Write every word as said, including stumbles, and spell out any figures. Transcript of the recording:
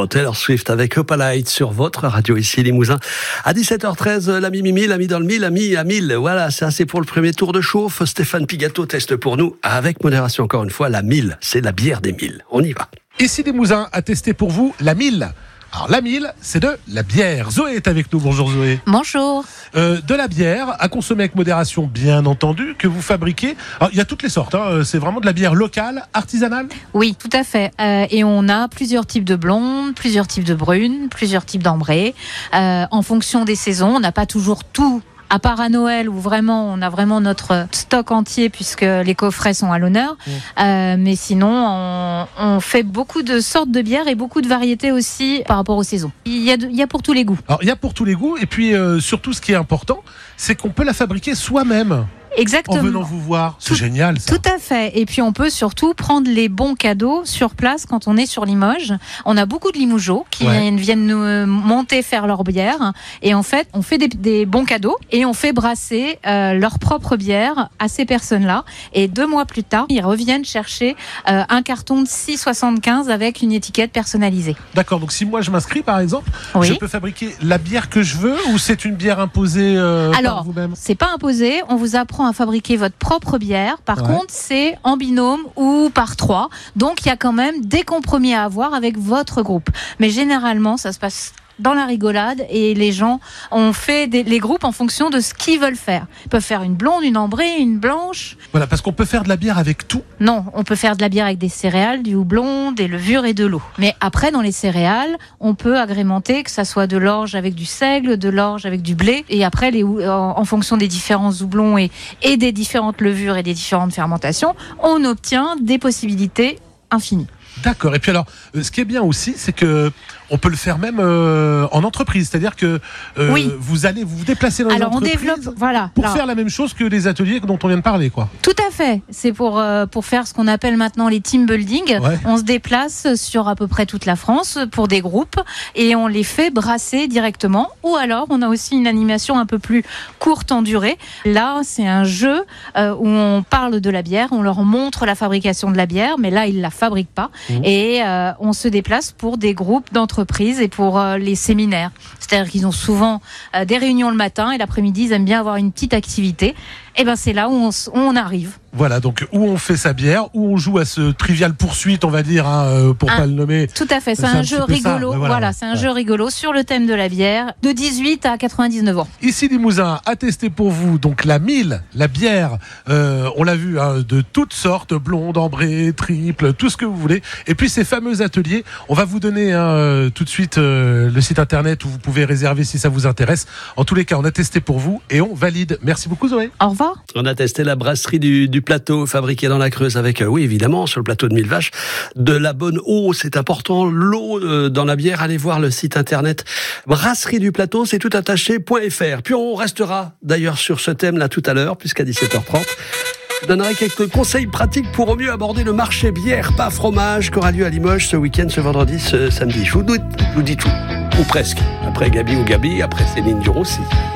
Oh, Taylor Swift avec Opalite sur votre radio ici Limousin. À dix-sept heures treize, l'ami Mimi, l'ami dans le mille, l'ami à mille. Voilà, c'est assez pour le premier tour de chauffe. Stéphane Pigato teste pour nous, avec modération encore une fois, la mille. C'est la bière des mille. On y va. Ici Limousin a testé pour vous la mille. Alors la mille, c'est de la bière. Zoé est avec nous. Bonjour Zoé. Bonjour. Euh, de la bière à consommer avec modération, bien entendu, que vous fabriquez. Alors il y a toutes les sortes. Hein. C'est vraiment de la bière locale, artisanale. Oui, tout à fait. Euh, et on a plusieurs types de blondes, plusieurs types de brunes, plusieurs types d'ambrées. Euh, en fonction des saisons, on n'a pas toujours tout. À part à Noël où vraiment on a vraiment notre stock entier puisque les coffrets sont à l'honneur. Mmh. Euh, mais sinon on, on fait beaucoup de sortes de bières et beaucoup de variétés aussi par rapport aux saisons. Il y a, de, il y a pour tous les goûts. Alors il y a pour tous les goûts et puis euh, surtout ce qui est important, c'est qu'on peut la fabriquer soi-même. Exactement. En venant vous voir, c'est tout, génial ça. Tout à fait. Et puis on peut surtout prendre les bons cadeaux sur place quand on est sur Limoges. On a beaucoup de Limougeaux qui ouais. viennent nous monter faire leur bière. Et en fait, on fait des, des bons cadeaux et on fait brasser euh, leur propre bière à ces personnes-là. Et deux mois plus tard, ils reviennent chercher euh, un carton de six soixante-quinze avec une étiquette personnalisée. D'accord. Donc si moi je m'inscris par exemple, oui. je peux fabriquer la bière que je veux ou c'est une bière imposée euh, Alors, par vous-même ? C'est pas imposé. On vous apprend à fabriquer votre propre bière. Par ouais. contre, c'est en binôme ou par trois. Donc, il y a quand même des compromis à avoir avec votre groupe. Mais généralement, ça se passe dans la rigolade et les gens ont fait des, les groupes en fonction de ce qu'ils veulent faire. Ils peuvent faire une blonde, une ambrée, une blanche. Voilà, parce qu'on peut faire de la bière avec tout. Non, on peut faire de la bière avec des céréales, du houblon, des levures et de l'eau. Mais après, dans les céréales, on peut agrémenter que ça soit de l'orge avec du seigle, de l'orge avec du blé. Et après, les, en, en fonction des différents houblons et, et des différentes levures et des différentes fermentations, on obtient des possibilités infinies. D'accord. Et puis alors, euh, ce qui est bien aussi, c'est que on peut le faire même euh, en entreprise, c'est-à-dire que euh, oui. vous allez vous, vous déplacer dans alors les entreprises on développe, voilà, pour alors, faire la même chose que les ateliers dont on vient de parler, quoi. Tout à fait. C'est pour euh, pour faire ce qu'on appelle maintenant les team building. Ouais. On se déplace sur à peu près toute la France pour des groupes et on les fait brasser directement. Ou alors, on a aussi une animation un peu plus courte en durée. Là, c'est un jeu euh, où on parle de la bière, on leur montre la fabrication de la bière, mais là, ils la fabriquent pas. Mmh. Et euh, on se déplace pour des groupes d'entreprises et pour euh, les séminaires. C'est-à-dire qu'ils ont souvent euh, des réunions le matin et l'après-midi, ils aiment bien avoir une petite activité. Et ben c'est là où on, où on arrive. Voilà, donc où on fait sa bière, où on joue à ce trivial poursuite, on va dire, hein, pour un, pas le nommer. Tout à fait, c'est, c'est un, un jeu rigolo. Ça, voilà, voilà, c'est un ouais. jeu rigolo sur le thème de la bière, de dix-huit à quatre-vingt-dix-neuf ans. Ici Limousin a testé pour vous donc la mille, la bière, euh, on l'a vu, hein, de toutes sortes, blonde, ambrée, triple, tout ce que vous voulez. Et puis ces fameux ateliers, on va vous donner hein, tout de suite euh, le site internet où vous pouvez réserver si ça vous intéresse. En tous les cas, on a testé pour vous et on valide. Merci beaucoup Zoé. Au revoir. On a testé la brasserie du, du plateau fabriquée dans la Creuse avec, euh, oui évidemment, sur le plateau de Mille Vaches, de la bonne eau, c'est important, l'eau euh, dans la bière. Allez voir le site internet brasserie du plateau, c'est tout attaché point f r. Puis on restera d'ailleurs sur ce thème là tout à l'heure, puisqu'à dix-sept heures trente, je donnerai quelques conseils pratiques pour au mieux aborder le marché bière, pas fromage, qui aura lieu à Limoges ce week-end, ce vendredi, ce samedi. Je vous dis, je vous dis tout, ou presque. Après Gabi ou Gabi, après Céline Dion aussi.